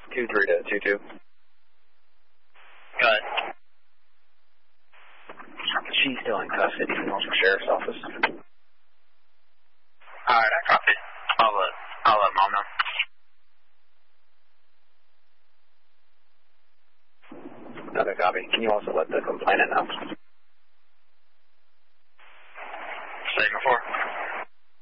23 to 22. Got it. She's still in custody from the sheriff's office. Alright, I copy. I'll let Mom know. Okay, copy. Can you also let the complainant know?